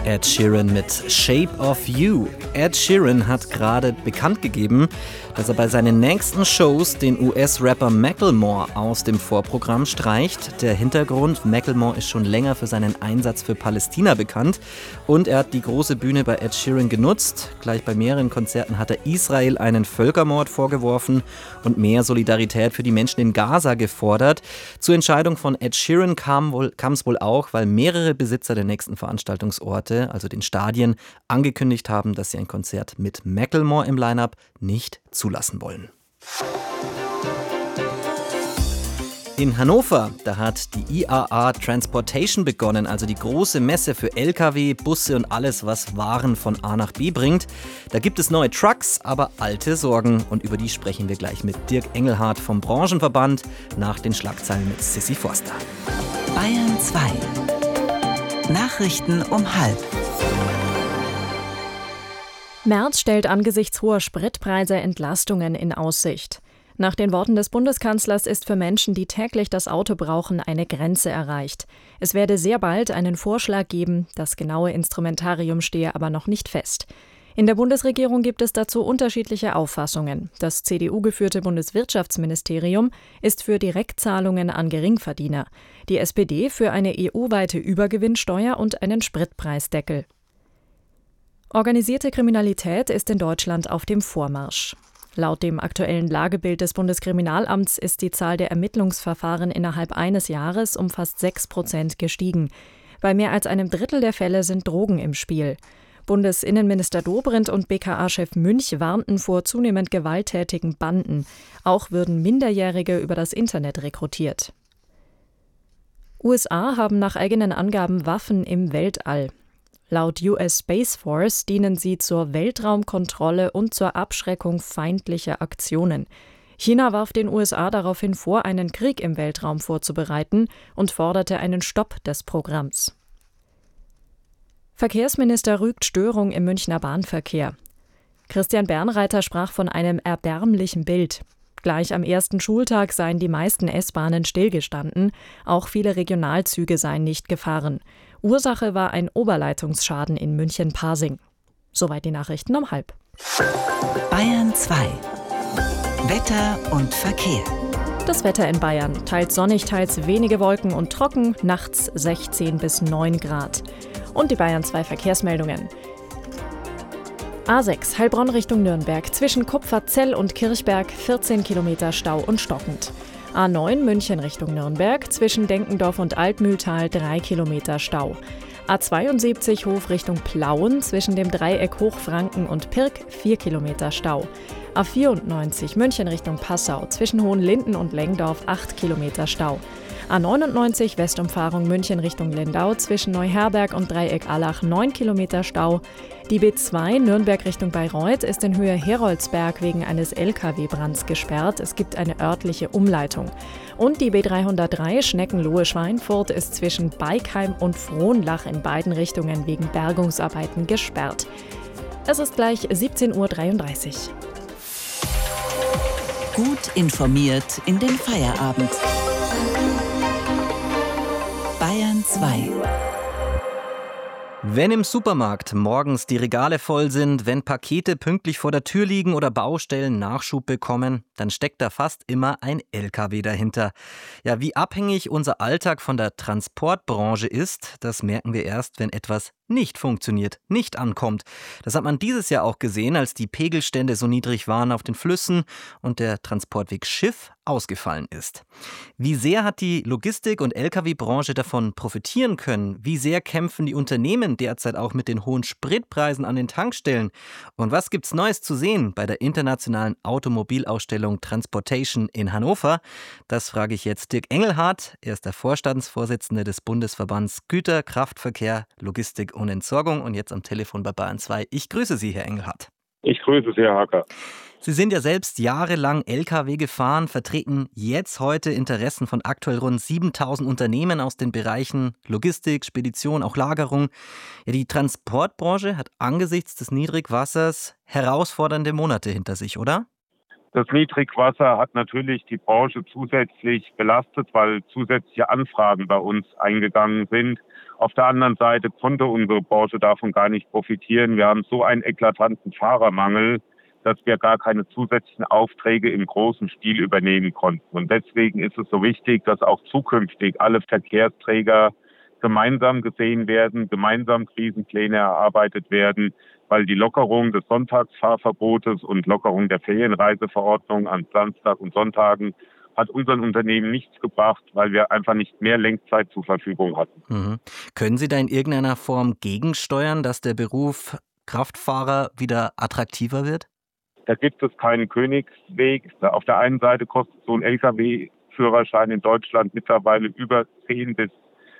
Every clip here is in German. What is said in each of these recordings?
Ed Sheeran mit Shape of You. Ed Sheeran hat gerade bekannt gegeben, dass er bei seinen nächsten Shows den US-Rapper Macklemore aus dem Vorprogramm streicht. Der Hintergrund: Macklemore ist schon länger für seinen Einsatz für Palästina bekannt und er hat die große Bühne bei Ed Sheeran genutzt. Gleich bei mehreren Konzerten hat er Israel einen Völkermord vorgeworfen und mehr Solidarität für die Menschen in Gaza gefordert. Zur Entscheidung von Ed Sheeran kam es wohl auch, weil mehrere Besitzer der nächsten Veranstaltungsorte, also den Stadien, angekündigt haben, dass sie ein Konzert mit Macklemore im Line-Up nicht zulassen wollen. In Hannover, da hat die IAA Transportation begonnen, also die große Messe für Lkw, Busse und alles, was Waren von A nach B bringt. Da gibt es neue Trucks, aber alte Sorgen. Und über die sprechen wir gleich mit Dirk Engelhardt vom Branchenverband nach den Schlagzeilen mit Sissi Forster. Bayern 2. Nachrichten um 12:30. Merz stellt angesichts hoher Spritpreise Entlastungen in Aussicht. Nach den Worten des Bundeskanzlers ist für Menschen, die täglich das Auto brauchen, eine Grenze erreicht. Es werde sehr bald einen Vorschlag geben, das genaue Instrumentarium stehe aber noch nicht fest. In der Bundesregierung gibt es dazu unterschiedliche Auffassungen. Das CDU-geführte Bundeswirtschaftsministerium ist für Direktzahlungen an Geringverdiener, die SPD für eine EU-weite Übergewinnsteuer und einen Spritpreisdeckel. Organisierte Kriminalität ist in Deutschland auf dem Vormarsch. Laut dem aktuellen Lagebild des Bundeskriminalamts ist die Zahl der Ermittlungsverfahren innerhalb eines Jahres um fast 6% gestiegen. Bei mehr als einem Drittel der Fälle sind Drogen im Spiel. Bundesinnenminister Dobrindt und BKA-Chef Münch warnten vor zunehmend gewalttätigen Banden. Auch würden Minderjährige über das Internet rekrutiert. USA haben nach eigenen Angaben Waffen im Weltall. Laut US Space Force dienen sie zur Weltraumkontrolle und zur Abschreckung feindlicher Aktionen. China warf den USA daraufhin vor, einen Krieg im Weltraum vorzubereiten und forderte einen Stopp des Programms. Verkehrsminister rügt Störung im Münchner Bahnverkehr. Christian Bernreiter sprach von einem erbärmlichen Bild. Gleich am ersten Schultag seien die meisten S-Bahnen stillgestanden, auch viele Regionalzüge seien nicht gefahren. Ursache war ein Oberleitungsschaden in München-Pasing. Soweit die Nachrichten um 12:30. Bayern 2. Wetter und Verkehr. Das Wetter in Bayern: teils sonnig, teils wenige Wolken und trocken, nachts 16 bis 9 Grad. Und die Bayern 2 Verkehrsmeldungen. A6 Heilbronn Richtung Nürnberg, zwischen Kupferzell und Kirchberg 14 Kilometer Stau und stockend. A9 München Richtung Nürnberg, zwischen Denkendorf und Altmühltal 3 Kilometer Stau. A72 Hof Richtung Plauen, zwischen dem Dreieck Hochfranken und Pirk 4 Kilometer Stau. A94 München Richtung Passau, zwischen Hohenlinden und Lengdorf 8 Kilometer Stau. A99 Westumfahrung München Richtung Lindau, zwischen Neuherberg und Dreieck Allach 9 Kilometer Stau. Die B2 Nürnberg Richtung Bayreuth ist in Höhe Heroldsberg wegen eines Lkw-Brands gesperrt. Es gibt eine örtliche Umleitung. Und die B303 Schneckenlohe-Schweinfurt ist zwischen Beikheim und Frohnlach in beiden Richtungen wegen Bergungsarbeiten gesperrt. Es ist gleich 17:33 Uhr. Gut informiert in den Feierabend. Bayern 2. Wenn im Supermarkt morgens die Regale voll sind, wenn Pakete pünktlich vor der Tür liegen oder Baustellen Nachschub bekommen, dann steckt da fast immer ein LKW dahinter. Ja, wie abhängig unser Alltag von der Transportbranche ist, das merken wir erst, wenn etwas nicht funktioniert, nicht ankommt. Das hat man dieses Jahr auch gesehen, als die Pegelstände so niedrig waren auf den Flüssen und der Transportweg Schiff ausgefallen ist. Wie sehr hat die Logistik- und Lkw-Branche davon profitieren können? Wie sehr kämpfen die Unternehmen derzeit auch mit den hohen Spritpreisen an den Tankstellen? Und was gibt's Neues zu sehen bei der internationalen Automobilausstellung Transportation in Hannover? Das frage ich jetzt Dirk Engelhardt. Er ist der Vorstandsvorsitzende des Bundesverbands Güter, Kraftverkehr, Logistik und Entsorgung und jetzt am Telefon bei Bayern 2. Ich grüße Sie, Herr Engelhardt. Ich grüße Sie, Herr Hacker. Sie sind ja selbst jahrelang Lkw gefahren, vertreten jetzt heute Interessen von aktuell rund 7.000 Unternehmen aus den Bereichen Logistik, Spedition, auch Lagerung. Ja, die Transportbranche hat angesichts des Niedrigwassers herausfordernde Monate hinter sich, oder? Das Niedrigwasser hat natürlich die Branche zusätzlich belastet, weil zusätzliche Anfragen bei uns eingegangen sind. Auf der anderen Seite konnte unsere Branche davon gar nicht profitieren. Wir haben so einen eklatanten Fahrermangel, dass wir gar keine zusätzlichen Aufträge im großen Stil übernehmen konnten. Und deswegen ist es so wichtig, dass auch zukünftig alle Verkehrsträger gemeinsam gesehen werden, gemeinsam Krisenpläne erarbeitet werden, weil die Lockerung des Sonntagsfahrverbotes und Lockerung der Ferienreiseverordnung an Samstag und Sonntagen hat unseren Unternehmen nichts gebracht, weil wir einfach nicht mehr Lenkzeit zur Verfügung hatten. Mhm. Können Sie da in irgendeiner Form gegensteuern, dass der Beruf Kraftfahrer wieder attraktiver wird? Da gibt es keinen Königsweg. Auf der einen Seite kostet so ein Lkw-Führerschein in Deutschland mittlerweile über 10.000 bis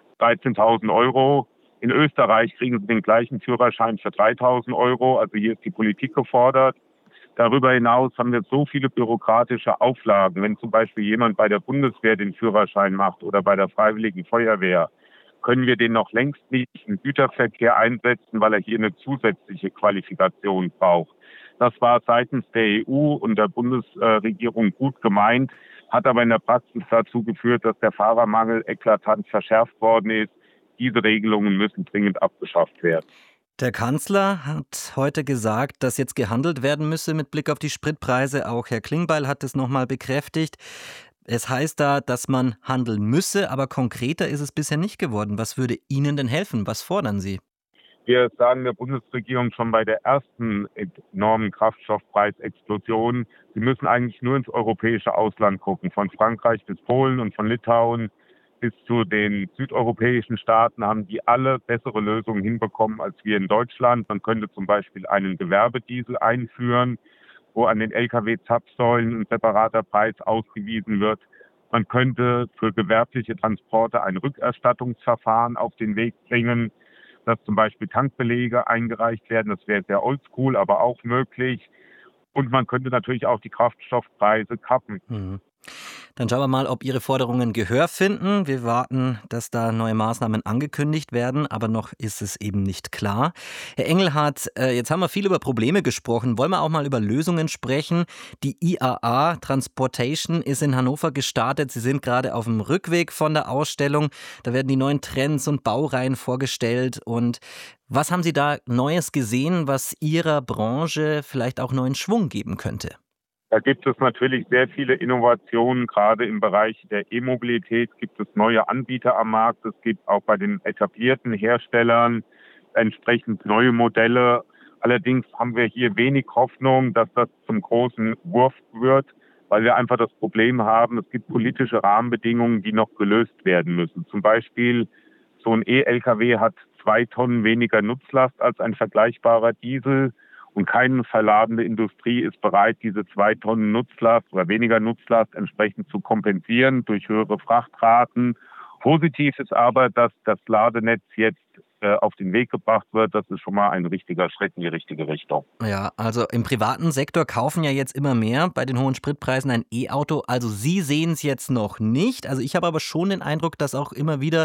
13.000 Euro. In Österreich kriegen Sie den gleichen Führerschein für 3.000 Euro. Also hier ist die Politik gefordert. Darüber hinaus haben wir so viele bürokratische Auflagen. Wenn zum Beispiel jemand bei der Bundeswehr den Führerschein macht oder bei der Freiwilligen Feuerwehr, können wir den noch längst nicht im Güterverkehr einsetzen, weil er hier eine zusätzliche Qualifikation braucht. Das war seitens der EU und der Bundesregierung gut gemeint, hat aber in der Praxis dazu geführt, dass der Fahrermangel eklatant verschärft worden ist. Diese Regelungen müssen dringend abgeschafft werden. Der Kanzler hat heute gesagt, dass jetzt gehandelt werden müsse mit Blick auf die Spritpreise. Auch Herr Klingbeil hat es nochmal bekräftigt. Es heißt da, dass man handeln müsse, aber konkreter ist es bisher nicht geworden. Was würde Ihnen denn helfen? Was fordern Sie? Wir sagen der Bundesregierung schon bei der ersten enormen Kraftstoffpreisexplosion, sie müssen eigentlich nur ins europäische Ausland gucken. Von Frankreich bis Polen und von Litauen bis zu den südeuropäischen Staaten haben die alle bessere Lösungen hinbekommen als wir in Deutschland. Man könnte zum Beispiel einen Gewerbediesel einführen, wo an den Lkw-Zapfsäulen ein separater Preis ausgewiesen wird. Man könnte für gewerbliche Transporte ein Rückerstattungsverfahren auf den Weg bringen, dass zum Beispiel Tankbelege eingereicht werden. Das wäre sehr oldschool, aber auch möglich. Und man könnte natürlich auch die Kraftstoffpreise kappen. Mhm. Dann schauen wir mal, ob Ihre Forderungen Gehör finden. Wir warten, dass da neue Maßnahmen angekündigt werden, aber noch ist es eben nicht klar. Herr Engelhardt, jetzt haben wir viel über Probleme gesprochen. Wollen wir auch mal über Lösungen sprechen? Die IAA Transportation ist in Hannover gestartet. Sie sind gerade auf dem Rückweg von der Ausstellung. Da werden die neuen Trends und Baureihen vorgestellt. Und was haben Sie da Neues gesehen, was Ihrer Branche vielleicht auch neuen Schwung geben könnte? Da gibt es natürlich sehr viele Innovationen, gerade im Bereich der E-Mobilität gibt es neue Anbieter am Markt. Es gibt auch bei den etablierten Herstellern entsprechend neue Modelle. Allerdings haben wir hier wenig Hoffnung, dass das zum großen Wurf wird, weil wir einfach das Problem haben, es gibt politische Rahmenbedingungen, die noch gelöst werden müssen. Zum Beispiel so ein E-Lkw hat 2 Tonnen weniger Nutzlast als ein vergleichbarer Diesel. Und keine verladene Industrie ist bereit, diese 2 Tonnen Nutzlast oder weniger Nutzlast entsprechend zu kompensieren durch höhere Frachtraten. Positiv ist aber, dass das Ladenetz jetzt auf den Weg gebracht wird. Das ist schon mal ein richtiger Schritt in die richtige Richtung. Ja, also im privaten Sektor kaufen ja jetzt immer mehr bei den hohen Spritpreisen ein E-Auto. Also Sie sehen es jetzt noch nicht. Also ich habe aber schon den Eindruck, dass auch immer wieder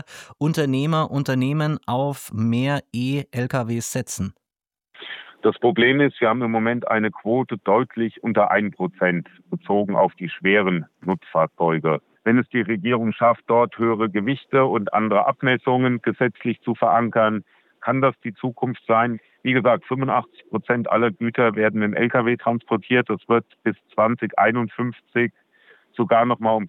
Unternehmen auf mehr E-LKWs setzen. Das Problem ist, wir haben im Moment eine Quote deutlich unter 1% bezogen auf die schweren Nutzfahrzeuge. Wenn es die Regierung schafft, dort höhere Gewichte und andere Abmessungen gesetzlich zu verankern, kann das die Zukunft sein. Wie gesagt, 85% aller Güter werden im Lkw transportiert. Das wird bis 2051 sogar noch mal um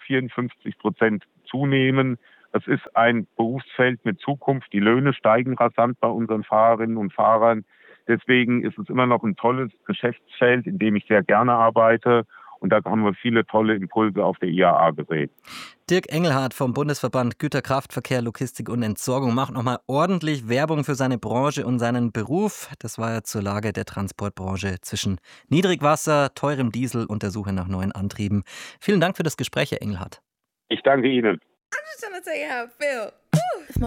54% zunehmen. Es ist ein Berufsfeld mit Zukunft. Die Löhne steigen rasant bei unseren Fahrerinnen und Fahrern. Deswegen ist es immer noch ein tolles Geschäftsfeld, in dem ich sehr gerne arbeite. Und da haben wir viele tolle Impulse auf der IAA gesehen. Dirk Engelhardt vom Bundesverband Güterkraftverkehr, Logistik und Entsorgung macht nochmal ordentlich Werbung für seine Branche und seinen Beruf. Das war ja zur Lage der Transportbranche zwischen Niedrigwasser, teurem Diesel und der Suche nach neuen Antrieben. Vielen Dank für das Gespräch, Herr Engelhardt. Ich danke Ihnen. I'm just trying to tell you how I feel. Woo.